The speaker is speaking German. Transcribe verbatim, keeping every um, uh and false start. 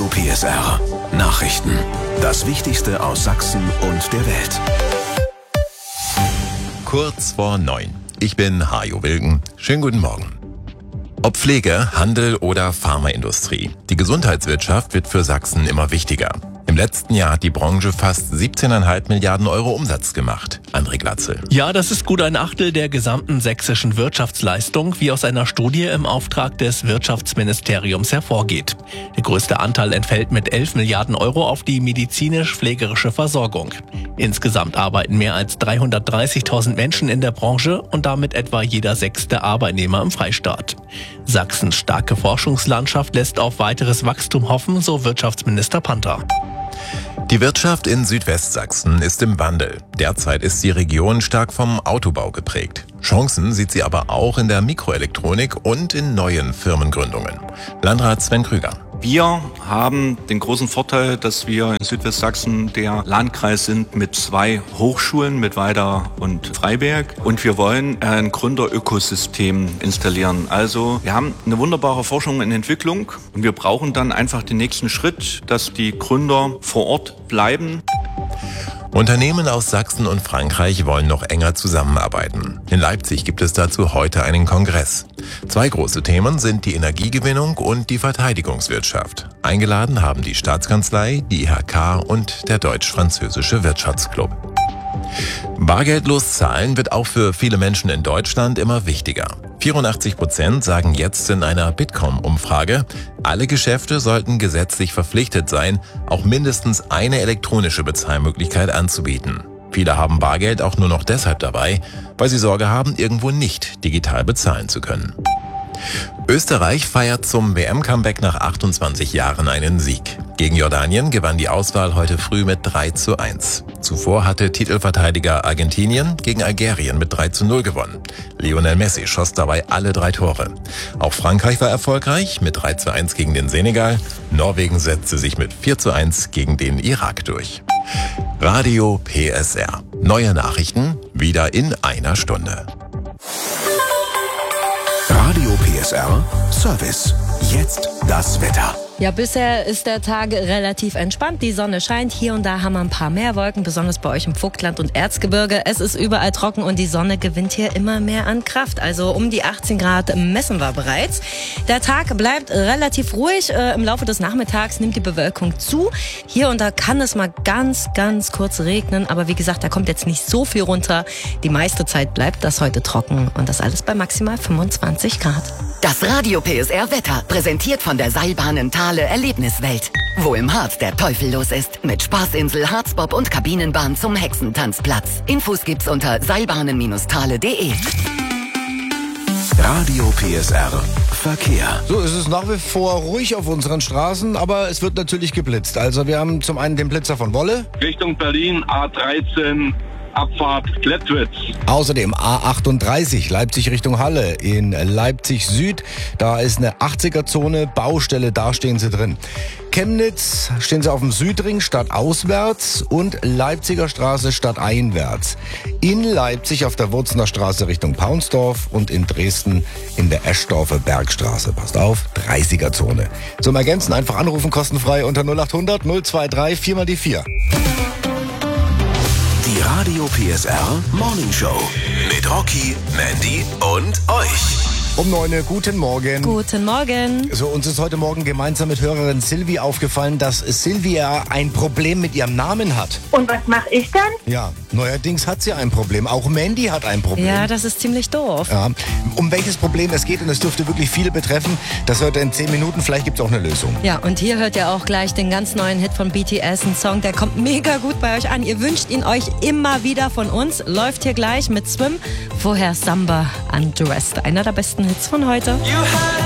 P S R Nachrichten. Das Wichtigste aus Sachsen und der Welt. Kurz vor neun. Ich bin Hajo Wilken. Schönen guten Morgen. Ob Pflege, Handel oder Pharmaindustrie. Die Gesundheitswirtschaft wird für Sachsen immer wichtiger. Im letzten Jahr hat die Branche fast siebzehn Komma fünf Milliarden Euro Umsatz gemacht. André Glatzel. Ja, das ist gut ein Achtel der gesamten sächsischen Wirtschaftsleistung, wie aus einer Studie im Auftrag des Wirtschaftsministeriums hervorgeht. Der größte Anteil entfällt mit elf Milliarden Euro auf die medizinisch-pflegerische Versorgung. Insgesamt arbeiten mehr als dreihundertdreißigtausend Menschen in der Branche und damit etwa jeder sechste Arbeitnehmer im Freistaat. Sachsens starke Forschungslandschaft lässt auf weiteres Wachstum hoffen, so Wirtschaftsminister Panther. Die Wirtschaft in Südwestsachsen ist im Wandel. Derzeit ist die Region stark vom Autobau geprägt. Chancen sieht sie aber auch in der Mikroelektronik und in neuen Firmengründungen. Landrat Sven Krüger. Wir haben den großen Vorteil, dass wir in Südwestsachsen der Landkreis sind mit zwei Hochschulen, mit Weida und Freiberg. Und wir wollen ein Gründerökosystem installieren. Also wir haben eine wunderbare Forschung und Entwicklung und wir brauchen dann einfach den nächsten Schritt, dass die Gründer vor Ort bleiben. Unternehmen aus Sachsen und Frankreich wollen noch enger zusammenarbeiten. In Leipzig gibt es dazu heute einen Kongress. Zwei große Themen sind die Energiegewinnung und die Verteidigungswirtschaft. Eingeladen haben die Staatskanzlei, die I H K und der Deutsch-Französische Wirtschaftsclub. Bargeldlos zahlen wird auch für viele Menschen in Deutschland immer wichtiger. vierundachtzig Prozent sagen jetzt in einer Bitkom-Umfrage, alle Geschäfte sollten gesetzlich verpflichtet sein, auch mindestens eine elektronische Bezahlmöglichkeit anzubieten. Viele haben Bargeld auch nur noch deshalb dabei, weil sie Sorge haben, irgendwo nicht digital bezahlen zu können. Österreich feiert zum W M-Comeback nach achtundzwanzig Jahren einen Sieg. Gegen Jordanien gewann die Auswahl heute früh mit drei zu eins. Zuvor hatte Titelverteidiger Argentinien gegen Algerien mit drei zu null gewonnen. Lionel Messi schoss dabei alle drei Tore. Auch Frankreich war erfolgreich mit drei zu eins gegen den Senegal. Norwegen setzte sich mit vier zu eins gegen den Irak durch. Radio P S R. Neue Nachrichten wieder in einer Stunde. Radio P S R Service. Jetzt das Wetter. Ja, bisher ist der Tag relativ entspannt. Die Sonne scheint. Hier und da haben wir ein paar mehr Wolken, besonders bei euch im Vogtland und Erzgebirge. Es ist überall trocken und die Sonne gewinnt hier immer mehr an Kraft. Also um die achtzehn Grad messen wir bereits. Der Tag bleibt relativ ruhig. Im Laufe des Nachmittags nimmt die Bewölkung zu. Hier und da kann es mal ganz, ganz kurz regnen. Aber wie gesagt, da kommt jetzt nicht so viel runter. Die meiste Zeit bleibt das heute trocken. Und das alles bei maximal fünfundzwanzig Grad. Das Radio P S R Wetter, präsentiert von der Seilbahnen Thale Erlebniswelt. Wo im Harz der Teufel los ist. Mit Spaßinsel, Harzbob und Kabinenbahn zum Hexentanzplatz. Infos gibt's unter seilbahnen Thale punkt de. Radio P S R Verkehr. So, es ist nach wie vor ruhig auf unseren Straßen, aber es wird natürlich geblitzt. Also wir haben zum einen den Blitzer von Wolle. Richtung Berlin, A dreizehn, Abfahrt Klettwitz. Außerdem A achtunddreißig, Leipzig Richtung Halle in Leipzig Süd. Da ist eine achtziger-Zone, Baustelle, da stehen sie drin. Chemnitz stehen sie auf dem Südring stadtauswärts und Leipziger Straße stadteinwärts. In Leipzig auf der Wurzener Straße Richtung Paunsdorf und in Dresden in der Eschdorfer Bergstraße. Passt auf, dreißiger-Zone. Zum Ergänzen einfach anrufen, kostenfrei unter null achthundert null zweiunddreißig vier mal die vier. Die Radio P S R Morning Show mit Rocky, Mandy und euch. Um neun Uhr, guten Morgen. Guten Morgen. So, uns ist heute Morgen gemeinsam mit Hörerin Silvi aufgefallen, dass Silvia ein Problem mit ihrem Namen hat. Und was mache ich dann? Ja, neuerdings hat sie ein Problem. Auch Mandy hat ein Problem. Ja, das ist ziemlich doof. Ja, um welches Problem es geht, und es dürfte wirklich viele betreffen, das hört ihr in zehn Minuten. Vielleicht gibt es auch eine Lösung. Ja, und hier hört ihr auch gleich den ganz neuen Hit von B T S, ein Song, der kommt mega gut bei euch an. Ihr wünscht ihn euch immer wieder von uns. Läuft hier gleich mit Swim. Vorher Samba Undressed. Einer der besten Hits von heute. You had